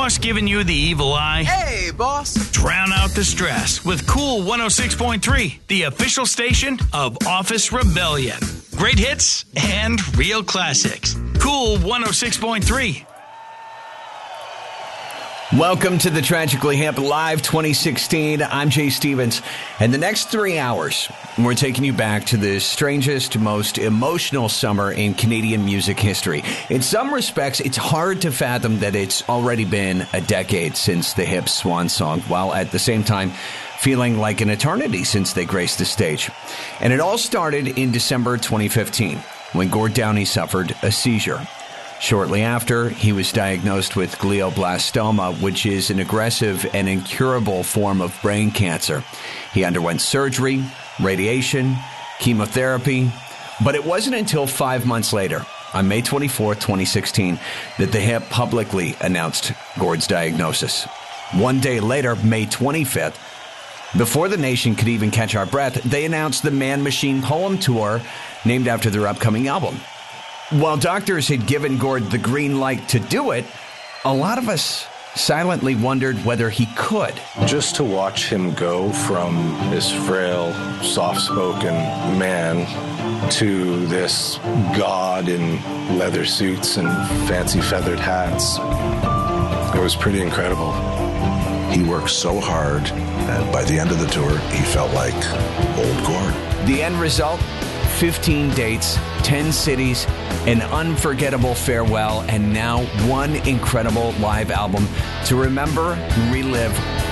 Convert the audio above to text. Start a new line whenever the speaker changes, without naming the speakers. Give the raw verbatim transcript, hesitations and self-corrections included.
boss giving you the evil eye?
Hey, boss.
Drown out the stress with Cool one oh six point three, the official station of Office Rebellion. Great hits and real classics. Cool one oh six point three.
Welcome to the Tragically Hip Live twenty sixteen. I'm Jay Stevens. And the next three hours, we're taking you back to the strangest, most emotional summer in Canadian music history. In some respects, it's hard to fathom that it's already been a decade since the Hip's swan song, while at the same time feeling like an eternity since they graced the stage. And it all started in December twenty fifteen, when Gord Downie suffered a seizure. Shortly after, he was diagnosed with glioblastoma, which is an aggressive and incurable form of brain cancer. He underwent surgery, radiation, chemotherapy, but it wasn't until five months later, on May twenty-fourth, twenty sixteen, that the Hip publicly announced Gord's diagnosis. One day later, May twenty-fifth, before the nation could even catch our breath, they announced the Man Machine Poem Tour, named after their upcoming album. While doctors had given Gord the green light to do it, a lot of us silently wondered whether he could.
Just to watch him go from this frail, soft-spoken man to this god in leather suits and fancy feathered hats, it was pretty incredible.
He worked so hard, and by the end of the tour, he felt like old Gord.
The end result? fifteen dates, ten cities, an unforgettable farewell, and now one incredible live album to remember, relive,